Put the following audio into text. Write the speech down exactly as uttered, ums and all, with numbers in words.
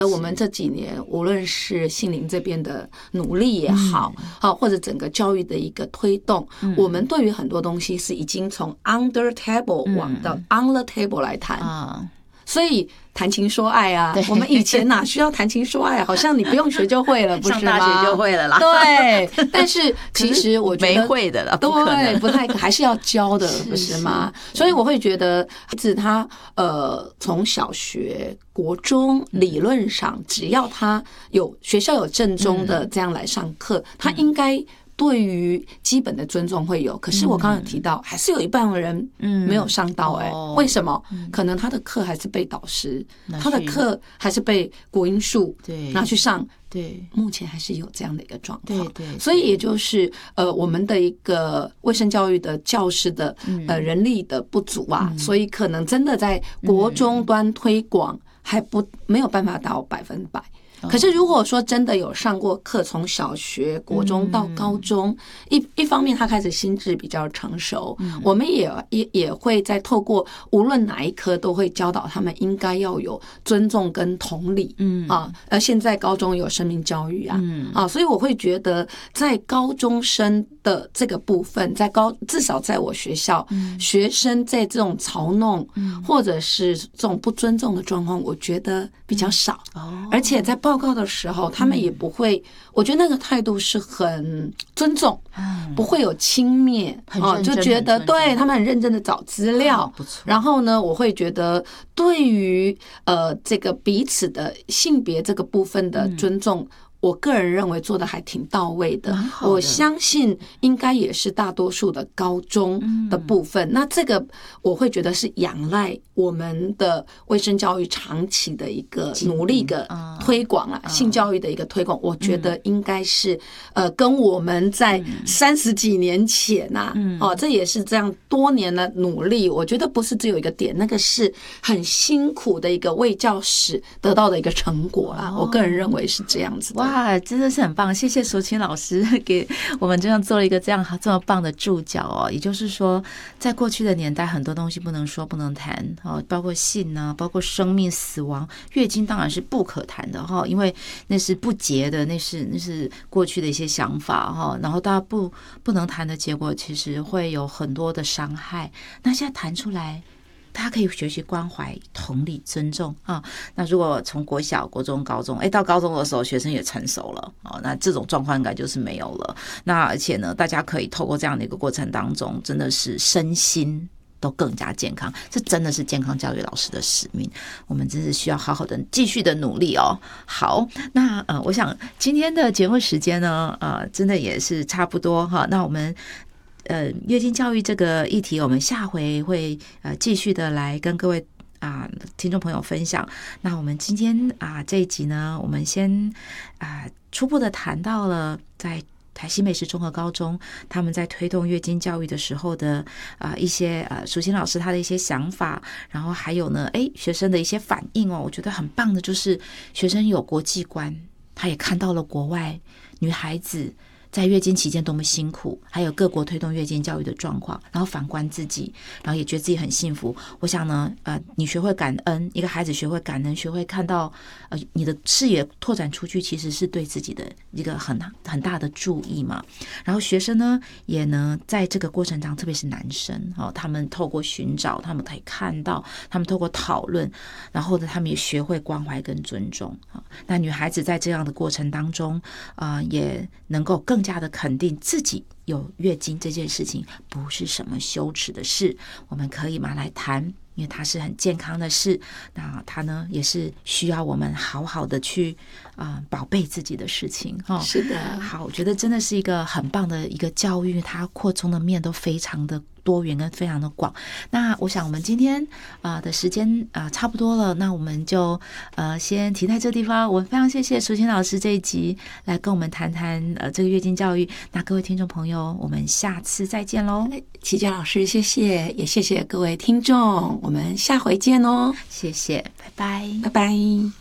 我们这几年无论是杏林这边的努力也好，好或者整个教育的一个推动，我们对于很多东西是已经从 under table 往到 on the table 来谈，所以谈情说爱啊，我们以前哪需要谈情说爱？好像你不用学就会了，不是吗？ 上大学就会了啦。 对，但是其实我觉得没会的了， 对，不太还是要教的，不是吗？所以我会觉得，孩子他呃从小学、国中，理论上只要他有学校有正宗的这样来上课，他应该对于基本的尊重会有。可是我刚刚有提到，还是有一半的人没有上到。哎，为什么？可能他的课还是被导师，他的课还是被国英数拿去上。对，目前还是有这样的一个状况。对对，所以也就是呃，我们的一个卫生教育的教师的呃人力的不足啊，所以可能真的在国中端推广还不没有办法到百分百。可是如果说真的有上过课，从小学、国中到高中，一一方面他开始心智比较成熟，我们也也也会在透过无论哪一科都会教导他们应该要有尊重跟同理，嗯啊，而现在高中有生命教育啊，啊，所以我会觉得在高中生的这个部分，在高至少在我学校，学生在这种嘲弄或者是这种不尊重的状况，我觉得比较少，而且在报告的时候，他们也不会，我觉得那个态度是很尊重，不会有轻蔑，就觉得对他们很认真的找资料，然后呢，我会觉得对于呃这个彼此的性别这个部分的尊重，我个人认为做的还挺到位的，我相信应该也是大多数的高中的部分。那这个我会觉得是仰赖我们的卫生教育长期的一个努力的推广啊，性教育的一个推广，我觉得应该是呃跟我们在三十几年前呐，哦，这也是这样多年的努力，我觉得不是只有一个点，那个是很辛苦的一个卫教史得到的一个成果啦，我个人认为是这样子的。 哇，真的是很棒！谢谢淑清老师给我们这样做了一个这样这么棒的注脚哦。也就是说，在过去的年代，很多东西不能说、不能谈哦，包括性啊，包括生命、死亡、月经，当然是不可谈的哈，因为那是不洁的，那是那是过去的一些想法哈。然后大家不不能谈的结果，其实会有很多的伤害。那现在谈出来，大家可以学习关怀、同理、尊重啊。那如果从国小、国中、高中，哎，到高中的时候，学生也成熟了哦，那这种状况应该就是没有了。那而且呢，大家可以透过这样的一个过程当中，真的是身心都更加健康，这真的是健康教育老师的使命。我们真是需要好好的继续的努力哦。好，那呃，我想今天的节目时间呢，呃，真的也是差不多哈。那我们。呃，月经教育这个议题，我们下回会呃继续的来跟各位啊、呃、听众朋友分享。那我们今天啊、呃、这一集呢，我们先啊、呃、初步的谈到了在台西美食综合高中他们在推动月经教育的时候的啊、呃、一些呃淑清老师他的一些想法，然后还有呢，哎学生的一些反应哦，我觉得很棒的，就是学生有国际观，他也看到了国外女孩子。在月经期间多么辛苦，还有各国推动月经教育的状况，然后反观自己，然后也觉得自己很幸福。我想呢，呃，你学会感恩，一个孩子学会感恩，学会看到，呃，你的视野拓展出去，其实是对自己的一个很很大的注意嘛。然后学生呢，也呢，在这个过程中，特别是男生哦，他们透过寻找，他们可以看到，他们透过讨论，然后呢，他们也学会关怀跟尊重啊。那女孩子在这样的过程当中，啊、呃，也能够更。更加的肯定自己有月经这件事情不是什么羞耻的事，我们可以拿来谈，因为它是很健康的事。那它呢也是需要我们好好的去啊、呃、宝贝自己的事情哈、哦。是的，好，我觉得真的是一个很棒的一个教育，它扩充的面都非常的多元跟非常的广。那我想我们今天啊、呃、的时间啊、呃、差不多了，那我们就呃先停在这地方。我们非常谢谢淑清老师这一集来跟我们谈谈呃这个月经教育。那各位听众朋友，我们下次再见喽。 琦娟老师，谢谢，也谢谢各位听众，我们下回见哦。 谢谢，拜拜， 拜拜。